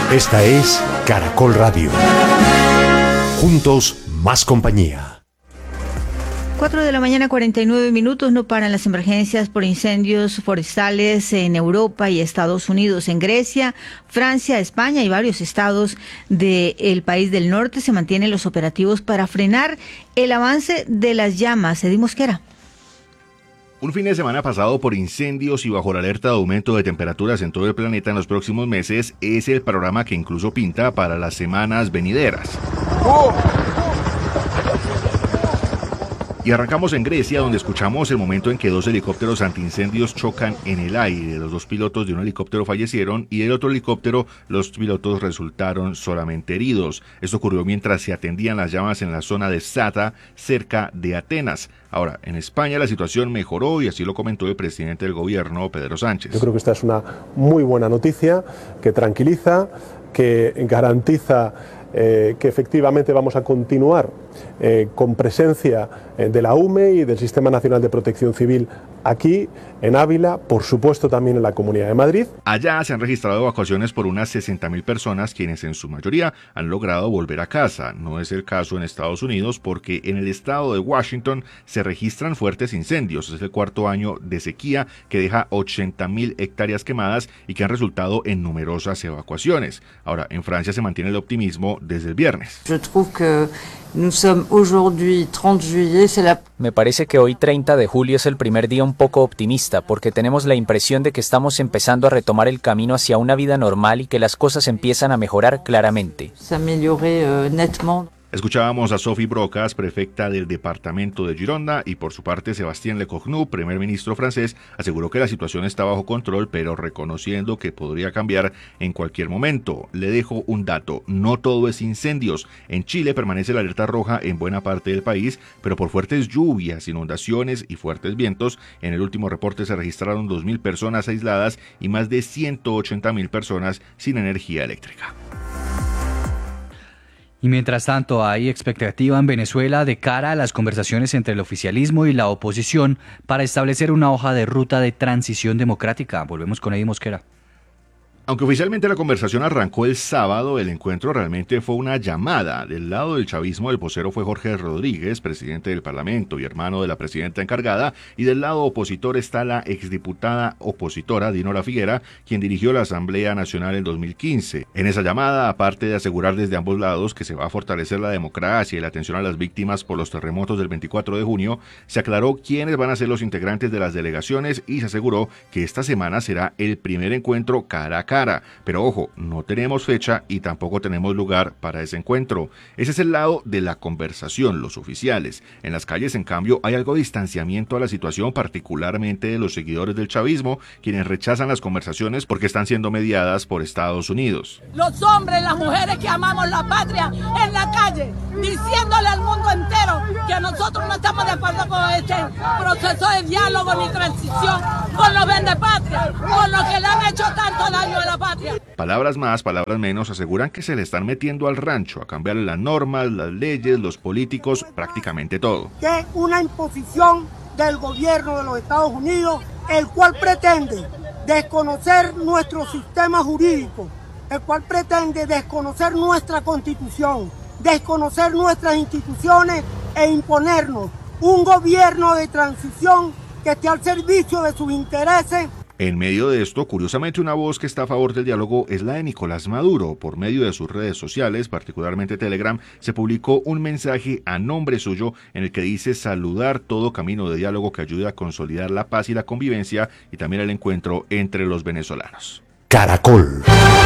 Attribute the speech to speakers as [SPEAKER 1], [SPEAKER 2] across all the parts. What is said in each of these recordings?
[SPEAKER 1] Esta es Caracol Radio. Juntos, más compañía.
[SPEAKER 2] 4 de la mañana, 49 minutos. No paran las emergencias por incendios forestales en Europa y Estados Unidos. En Grecia, Francia, España y varios estados del país del norte se mantienen los operativos para frenar el avance de las llamas. Eddy Mosquera.
[SPEAKER 3] Un fin de semana pasado por incendios y bajo la alerta de aumento de temperaturas en todo el planeta en los próximos meses es el panorama que incluso pinta para las semanas venideras. Y arrancamos en Grecia, donde escuchamos el momento en que 2 helicópteros antiincendios chocan en el aire. Los 2 pilotos de un helicóptero fallecieron y del otro helicóptero los pilotos resultaron solamente heridos. Esto ocurrió mientras se atendían las llamas en la zona de Sata, cerca de Atenas. Ahora, en España la situación mejoró y así lo comentó el presidente del gobierno, Pedro Sánchez.
[SPEAKER 4] Yo creo que esta es una muy buena noticia, que tranquiliza, que garantiza que efectivamente vamos a continuar con presencia de la UME y del Sistema Nacional de Protección Civil aquí en Ávila, por supuesto también en la Comunidad de Madrid.
[SPEAKER 3] Allá se han registrado evacuaciones por unas 60.000 personas, quienes en su mayoría han logrado volver a casa. No es el caso en Estados Unidos porque en el estado de Washington se registran fuertes incendios. Es el 4º año de sequía que deja 80.000 hectáreas quemadas y que han resultado en numerosas evacuaciones. Ahora, en Francia se mantiene el optimismo desde el viernes.
[SPEAKER 5] Me parece que hoy 30 de julio es el primer día un poco optimista porque tenemos la impresión de que estamos empezando a retomar el camino hacia una vida normal y que las cosas empiezan a mejorar claramente.
[SPEAKER 3] Escuchábamos a Sophie Brocas, prefecta del departamento de Gironda, y por su parte Sébastien Lecornu, primer ministro francés, aseguró que la situación está bajo control, pero reconociendo que podría cambiar en cualquier momento. Le dejo un dato: no todo es incendios. En Chile permanece la alerta roja en buena parte del país, pero por fuertes lluvias, inundaciones y fuertes vientos, en el último reporte se registraron 2.000 personas aisladas y más de 180.000 personas sin energía eléctrica.
[SPEAKER 6] Y mientras tanto, hay expectativa en Venezuela de cara a las conversaciones entre el oficialismo y la oposición para establecer una hoja de ruta de transición democrática. Volvemos con Eddy Mosquera.
[SPEAKER 3] Aunque oficialmente la conversación arrancó el sábado, el encuentro realmente fue una llamada. Del lado del chavismo, el vocero fue Jorge Rodríguez, presidente del Parlamento y hermano de la presidenta encargada, y del lado opositor está la exdiputada opositora Dinora Figuera, quien dirigió la Asamblea Nacional en 2015. En esa llamada, aparte de asegurar desde ambos lados que se va a fortalecer la democracia y la atención a las víctimas por los terremotos del 24 de junio, se aclaró quiénes van a ser los integrantes de las delegaciones y se aseguró que esta semana será el primer encuentro cara a cara. Pero ojo, no tenemos fecha y tampoco tenemos lugar para ese encuentro. Ese es el lado de la conversación, los oficiales. En las calles, en cambio, hay algo de distanciamiento a la situación, particularmente de los seguidores del chavismo, quienes rechazan las conversaciones porque están siendo mediadas por Estados Unidos.
[SPEAKER 7] Los hombres, las mujeres que amamos la patria en la calle, diciéndole al mundo entero que nosotros no estamos de acuerdo con este proceso de diálogo ni transición con los vendepatrias, con los que le han hecho tanto daño a la patria.
[SPEAKER 3] Palabras más, palabras menos, aseguran que se le están metiendo al rancho a cambiar las normas, las leyes, los políticos, prácticamente todo.
[SPEAKER 8] Que una imposición del gobierno de los Estados Unidos, el cual pretende desconocer nuestro sistema jurídico, el cual pretende desconocer nuestra constitución, desconocer nuestras instituciones e imponernos un gobierno de transición que esté al servicio de sus intereses.
[SPEAKER 3] En medio de esto, curiosamente, una voz que está a favor del diálogo es la de Nicolás Maduro. Por medio de sus redes sociales, particularmente Telegram, se publicó un mensaje a nombre suyo en el que dice saludar todo camino de diálogo que ayude a consolidar la paz y la convivencia y también el encuentro entre los venezolanos.
[SPEAKER 1] Caracol.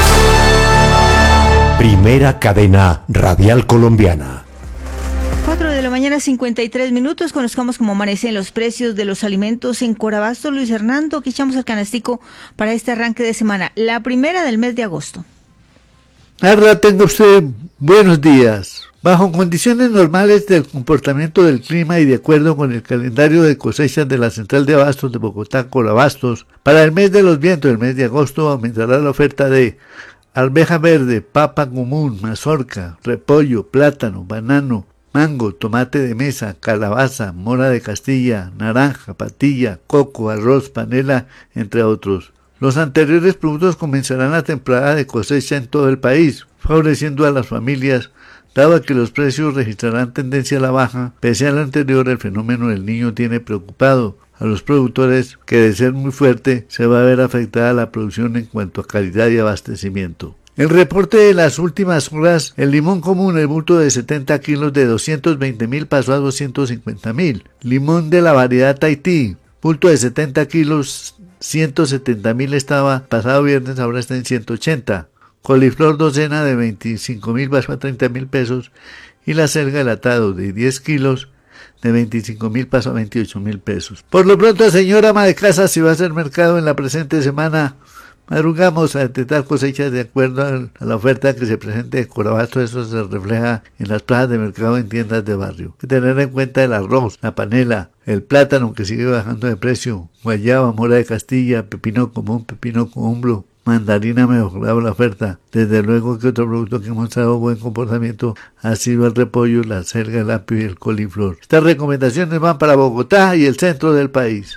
[SPEAKER 1] Primera cadena radial colombiana.
[SPEAKER 2] 4 de la mañana, 53 minutos. Conozcamos cómo amanecen los precios de los alimentos en Corabastos. Luis Hernando, aquí echamos el canastico para este arranque de semana, la primera del mes de agosto.
[SPEAKER 9] Tenga usted buenos días. Bajo condiciones normales del comportamiento del clima y de acuerdo con el calendario de cosechas de la Central de Abastos de Bogotá, Corabastos, para el mes de los vientos, el mes de agosto, aumentará la oferta de arveja verde, papa común, mazorca, repollo, plátano, banano, mango, tomate de mesa, calabaza, mora de Castilla, naranja, patilla, coco, arroz, panela, entre otros. Los anteriores productos comenzarán la temporada de cosecha en todo el país, favoreciendo a las familias, dado que los precios registrarán tendencia a la baja. Pese a lo anterior, el fenómeno del Niño tiene preocupado a los productores, que de ser muy fuerte se va a ver afectada la producción en cuanto a calidad y abastecimiento. El reporte de las últimas horas, el limón común, el bulto de 70 kilos de 220.000 pasó a 250.000. Limón de la variedad Tahití, bulto de 70 kilos, 170.000 estaba pasado viernes, ahora está en 180. Coliflor docena de 25.000 pasó a 30.000 pesos. Y la selga el atado de 10 kilos de 25.000 pasó a 28.000 pesos. Por lo pronto, señora ama de casa, si va a hacer mercado en la presente semana, madrugamos a detectar cosechas de acuerdo a la oferta que se presente de Corabasto. Eso se refleja en las plazas de mercado en tiendas de barrio. Hay que tener en cuenta el arroz, la panela, el plátano que sigue bajando de precio, guayaba, mora de Castilla, pepino común, pepino columbro, mandarina mejorado la oferta. Desde luego que otro producto que ha mostrado buen comportamiento ha sido el repollo, la selga, el apio y el coliflor. Estas recomendaciones van para Bogotá y el centro del país.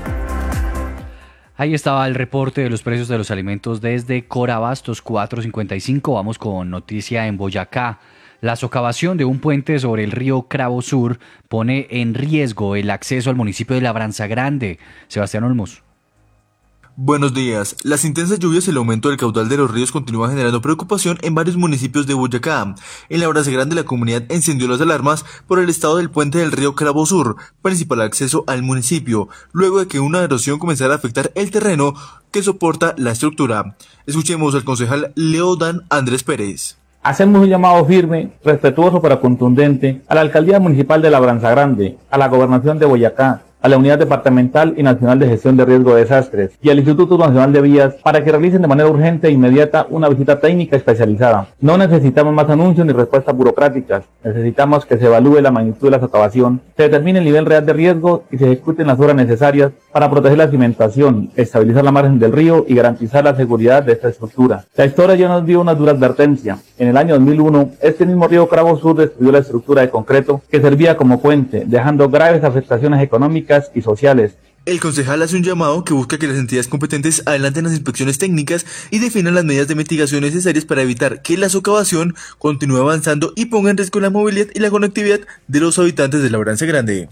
[SPEAKER 6] Ahí estaba el reporte de los precios de los alimentos desde Corabastos 455. Vamos con noticia en Boyacá. La socavación de un puente sobre el río Cravo Sur pone en riesgo el acceso al municipio de Labranza Grande. Sebastián Olmos.
[SPEAKER 10] Buenos días. Las intensas lluvias y el aumento del caudal de los ríos continúa generando preocupación en varios municipios de Boyacá. En Labranza Grande, la comunidad encendió las alarmas por el estado del puente del río Cravo Sur, principal acceso al municipio, luego de que una erosión comenzara a afectar el terreno que soporta la estructura. Escuchemos al concejal Leodan Andrés Pérez.
[SPEAKER 11] Hacemos un llamado firme, respetuoso pero contundente a la Alcaldía Municipal de Labranza Grande, a la Gobernación de Boyacá, a la Unidad Departamental y Nacional de Gestión de Riesgo de Desastres y al Instituto Nacional de Vías para que realicen de manera urgente e inmediata una visita técnica especializada. No necesitamos más anuncios ni respuestas burocráticas. Necesitamos que se evalúe la magnitud de la socavación, se determine el nivel real de riesgo y se ejecuten las obras necesarias para proteger la cimentación, estabilizar la margen del río y garantizar la seguridad de esta estructura. La historia ya nos dio una dura advertencia. En el año 2001, este mismo río Cravo Sur destruyó la estructura de concreto que servía como puente, dejando graves afectaciones económicas y sociales.
[SPEAKER 10] El concejal hace un llamado que busca que las entidades competentes adelanten las inspecciones técnicas y definan las medidas de mitigación necesarias para evitar que la socavación continúe avanzando y ponga en riesgo la movilidad y la conectividad de los habitantes de Labranza Grande.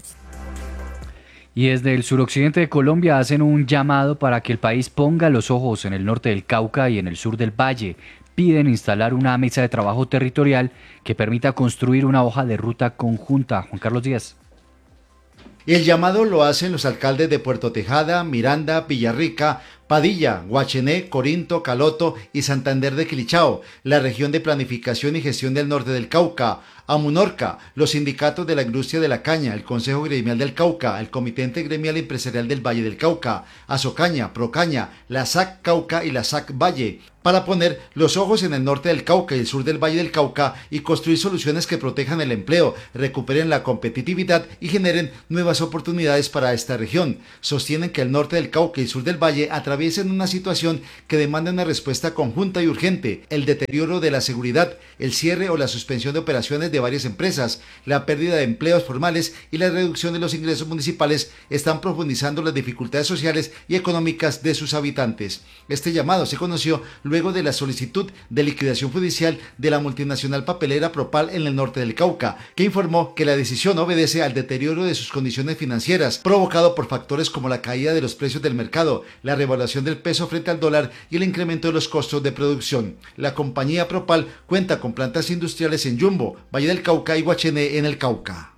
[SPEAKER 6] Y desde el suroccidente de Colombia hacen un llamado para que el país ponga los ojos en el norte del Cauca y en el sur del Valle. Piden instalar una mesa de trabajo territorial que permita construir una hoja de ruta conjunta. Juan Carlos Díaz.
[SPEAKER 12] El llamado lo hacen los alcaldes de Puerto Tejada, Miranda, Villarrica, Padilla, Guachené, Corinto, Caloto y Santander de Quilichao, la región de planificación y gestión del norte del Cauca, Amunorca, los sindicatos de la industria de la caña, el Consejo Gremial del Cauca, el Comité Intergremial Empresarial del Valle del Cauca, Azocaña, Procaña, la SAC Cauca y la SAC Valle, para poner los ojos en el norte del Cauca y el sur del Valle del Cauca y construir soluciones que protejan el empleo, recuperen la competitividad y generen nuevas oportunidades para esta región. Sostienen que el norte del Cauca y el sur del Valle atraviesen una situación que demanda una respuesta conjunta y urgente: el deterioro de la seguridad, el cierre o la suspensión de operaciones de varias empresas, la pérdida de empleos formales y la reducción de los ingresos municipales están profundizando las dificultades sociales y económicas de sus habitantes. Este llamado se conoció luego de la solicitud de liquidación judicial de la multinacional papelera Propal en el norte del Cauca, que informó que la decisión obedece al deterioro de sus condiciones financieras, provocado por factores como la caída de los precios del mercado, la revaluación del peso frente al dólar y el incremento de los costos de producción. La compañía Propal cuenta con plantas industriales en Yumbo, Valle del Cauca y Guachené en el Cauca.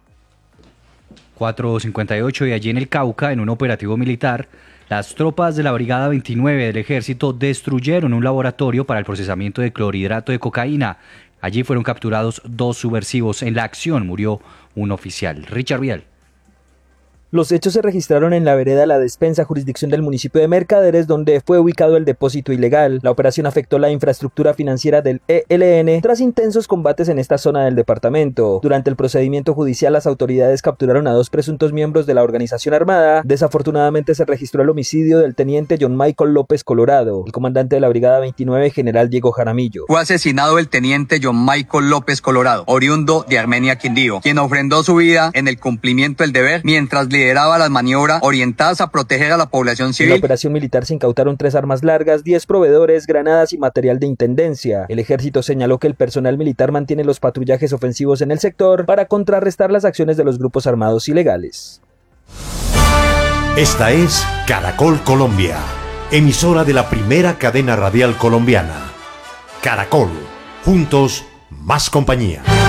[SPEAKER 6] 4:58 y allí en el Cauca, en un operativo militar, las tropas de la Brigada 29 del Ejército destruyeron un laboratorio para el procesamiento de clorhidrato de cocaína. Allí fueron capturados 2 subversivos. En la acción murió un oficial. Richard Vial.
[SPEAKER 13] Los hechos se registraron en la vereda La Despensa, jurisdicción del municipio de Mercaderes, donde fue ubicado el depósito ilegal. La operación afectó la infraestructura financiera del ELN tras intensos combates en esta zona del departamento. Durante el procedimiento judicial, las autoridades capturaron a 2 presuntos miembros de la organización armada. Desafortunadamente se registró el homicidio del teniente John Michael López Colorado. El comandante de la Brigada 29, general Diego Jaramillo.
[SPEAKER 14] Fue asesinado el teniente John Michael López Colorado, oriundo de Armenia, Quindío, quien ofrendó su vida en el cumplimiento del deber mientras lideraba lideraba las maniobras orientadas a proteger a la población civil.
[SPEAKER 13] En la operación militar se incautaron 3 armas largas, 10 proveedores, granadas y material de intendencia. El ejército señaló que el personal militar mantiene los patrullajes ofensivos en el sector para contrarrestar las acciones de los grupos armados ilegales.
[SPEAKER 1] Esta es Caracol Colombia, emisora de la primera cadena radial colombiana. Caracol, juntos, más compañía.